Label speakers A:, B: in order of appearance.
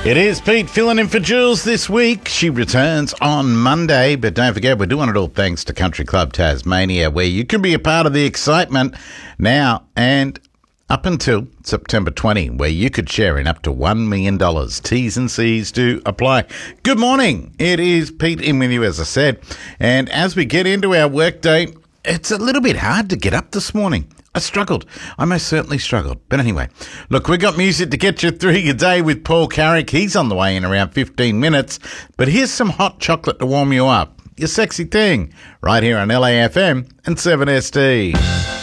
A: It is Pete filling in for Jules this week. She returns on Monday, but don't forget, we're doing it all thanks to Country Club Tasmania, where you can be a part of the excitement now and up until September 20, where you could share in up to $1 million. T's and C's do apply. Good morning. It is Pete in with you, as I said. And as we get into our workday, it's a little bit hard to get up this morning. I struggled. I most certainly struggled. But anyway, look, we got music to get you through your day with Paul Carrick. He's on the way in around 15 minutes. But here's some hot chocolate to warm you up. Your sexy thing, right here on LAFM and 7ST.